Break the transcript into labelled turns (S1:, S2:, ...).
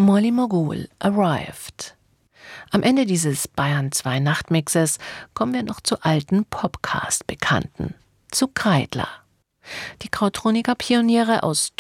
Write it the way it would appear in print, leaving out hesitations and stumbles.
S1: Molly Mogul, Arrived. Am Ende dieses Bayern 2 Nachtmixes kommen wir noch zu alten Popcast-Bekannten, zu Kreidler. Die Krautronika-Pioniere aus